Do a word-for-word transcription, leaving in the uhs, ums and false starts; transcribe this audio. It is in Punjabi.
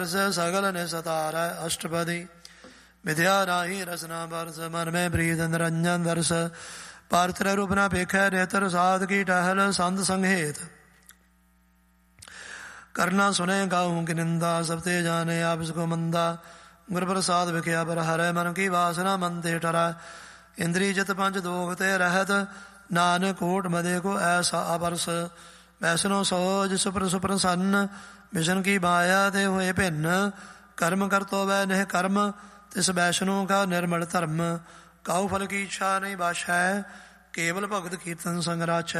ਸਗਲ ਨਿਸਤਾਰ ਅਸ਼ਟਪਦੀ ਵਿਦਿਆ ਰਾਹੀ ਰਸਨਾ ਬਰਸ ਮਨ ਮੈਂ ਪ੍ਰੀਤ ਨਿਰੰਜਨ ਦਰਸ ਪਾਰਥ ਰੂਪ ਨਾ ਪੇਖੈ ਨੇਤਰ ਸਾਧ ਕੀ ਟਹਿਲ ਸੰਤ ਸੰਘੇਤ ਕਰਨਾ ਸੁਨੇ ਗਾਉ ਕਿ ਨਿੰਦਾ ਸਭ ਤੇ ਜਾਣੇ ਆਪਸ ਕੋ ਮੰਦਾ ਗੁਰ ਪ੍ਰਸਾਦ ਵਿਖਿਆ ਪਰ ਹਰੈ ਮਨ ਕੀ ਵਾਸਨਾ ਮਨ ਤੇ ਟਰੈ ਇੰਦਰੀ ਜਿਤ ਪੰਜ ਦੋਖ ਤੇ ਰਹਿਤ ਨਾਨਕ ਕੋਟ ਮਦੇ ਕੋ ਐਸਾ ਅਪਰਸ ਵੈਸਨੋ ਸੋਜ ਸੁਪਰ ਸੁਪਰ ਸੰਨ ਮਿਸ਼ਨ ਕੀ ਮਾਇਆ ਤੇ ਹੋਏ ਭਿੰਨ ਕਰਮ ਕਰਤੋ ਵੈ ਨਹਿ ਕਰਮ ਤਿਸ ਵੈਸ਼ਨੋ ਕਾ ਨਿਰਮਲ ਧਰਮ ਕਾਉ ਫਲ ਕੀ ਇੱਛਾ ਨਹੀਂ ਬਾਸ਼ੈ ਕੇਵਲ ਭਗਤ ਕੀਰਤਨ ਸੰਗ ਰਾਛੈ